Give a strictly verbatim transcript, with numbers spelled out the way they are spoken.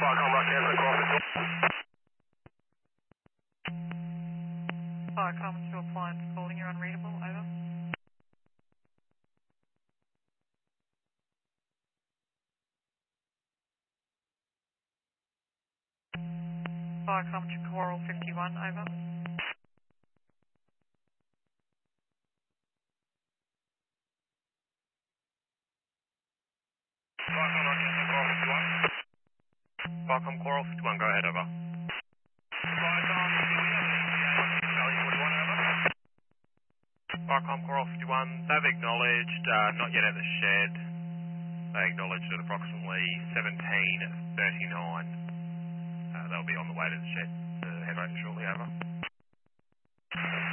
Viacom Rochester, Crawford. Viacom to appliance calling, you're unreadable, over. Viacom to Coral fifty-one, over. Viacom Rochester, Coral fifty-one. Viacom Coral fifty-one, go ahead, over. Viacom, Charlie forty-one, over. Viacom Coral fifty-one, they've acknowledged, uh, not yet at the shed. They acknowledged at approximately seventeen thirty-nine. Uh, they'll be on the way to the shed to head over shortly, over.